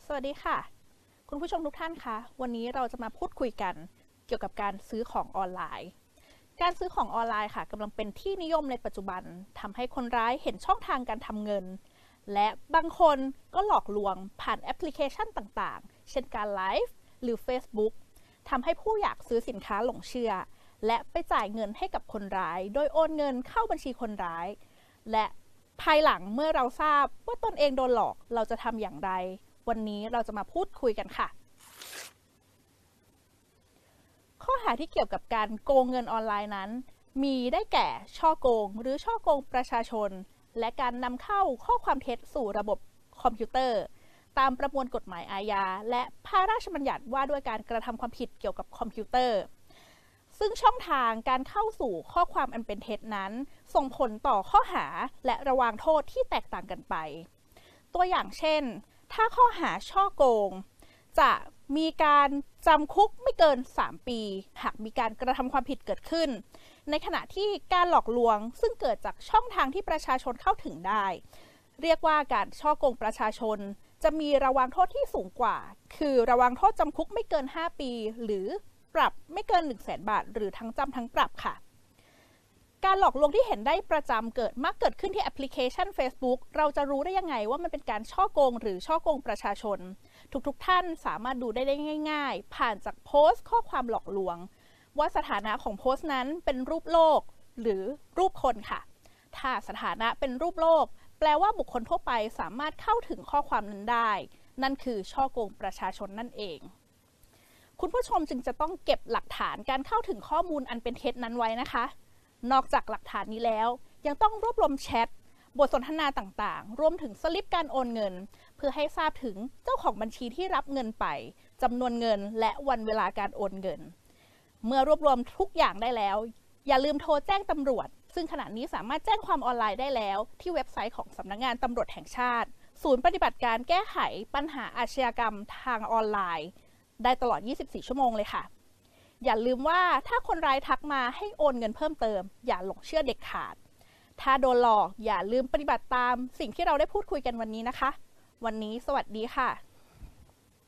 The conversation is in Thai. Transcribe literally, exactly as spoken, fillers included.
สวัสดีค่ะคุณผู้ชมทุกท่านคะวันนี้เราจะมาพูดคุยกันเกี่ยวกับการซื้อของออนไลน์การซื้อของออนไลน์ค่ะกำลังเป็นที่นิยมในปัจจุบันทำให้คนร้ายเห็นช่องทางการทำเงินและบางคนก็หลอกลวงผ่านแอปพลิเคชันต่างๆเช่นการไลฟ์หรือ Facebook ทำให้ผู้อยากซื้อสินค้าหลงเชื่อและไปจ่ายเงินให้กับคนร้ายโดยโอนเงินเข้าบัญชีคนร้ายและภายหลังเมื่อเราทราบว่าตนเองโดนหลอกเราจะทำอย่างไรวันนี้เราจะมาพูดคุยกันค่ะข้อหาที่เกี่ยวกับการโกงเงินออนไลน์นั้นมีได้แก่ฉ้อโกงหรือฉ้อโกงประชาชนและการนำเข้าข้อความเท็จสู่ระบบคอมพิวเตอร์ตามประมวลกฎหมายอาญาและพระราชบัญญัติว่าด้วยการกระทำความผิดเกี่ยวกับคอมพิวเตอร์ซึ่งช่องทางการเข้าสู่ข้อความอันเป็นเท็จนั้นส่งผลต่อข้อหาและระวางโทษที่แตกต่างกันไปตัวอย่างเช่นถ้าข้อหาฉ้อโกงจะมีการจำคุกไม่เกินสามปีหากมีการกระทำความผิดเกิดขึ้นในขณะที่การหลอกลวงซึ่งเกิดจากช่องทางที่ประชาชนเข้าถึงได้เรียกว่าการฉ้อโกงประชาชนจะมีระวางโทษที่สูงกว่าคือระวางโทษจำคุกไม่เกินห้าปีหรือปรับไม่เกิน หนึ่งแสน บาทหรือทั้งจำทั้งปรับค่ะการหลอกลวงที่เห็นได้ประจำเกิดมักเกิดขึ้นที่แอปพลิเคชัน Facebook เราจะรู้ได้ยังไงว่ามันเป็นการฉ้อโกงหรือฉ้อโกงประชาชนทุกๆท่านสามารถดูได้ได้ง่ายๆผ่านจากโพสต์ข้อความหลอกลวงว่าสถานะของโพสต์นั้นเป็นรูปโลกหรือรูปคนค่ะถ้าสถานะเป็นรูปโลกแปลว่าบุคคลทั่วไปสามารถเข้าถึงข้อความนั้นได้นั่นคือฉ้อโกงประชาชนนั่นเองคุณผู้ชมจึงจะต้องเก็บหลักฐานการเข้าถึงข้อมูลอันเป็นเท็จนั้นไว้นะคะนอกจากหลักฐานนี้แล้วยังต้องรวบรวมแชทบทสนทนาต่างๆรวมถึงสลิปการโอนเงินเพื่อให้ทราบถึงเจ้าของบัญชีที่รับเงินไปจำนวนเงินและวันเวลาการโอนเงินเมื่อรวบรวมทุกอย่างได้แล้วอย่าลืมโทรแจ้งตำรวจซึ่งขณะนี้สามารถแจ้งความออนไลน์ได้แล้วที่เว็บไซต์ของสำนักงานตำรวจแห่งชาติศูนย์ปฏิบัติการแก้ไขปัญหาอาชญากรรมทางออนไลน์ได้ตลอดยี่สิบสี่ชั่วโมงเลยค่ะอย่าลืมว่าถ้าคนร้ายทักมาให้โอนเงินเพิ่มเติมอย่าหลงเชื่อเด็ดขาดถ้าโดนหลอกอย่าลืมปฏิบัติตามสิ่งที่เราได้พูดคุยกันวันนี้นะคะวันนี้สวัสดีค่ะ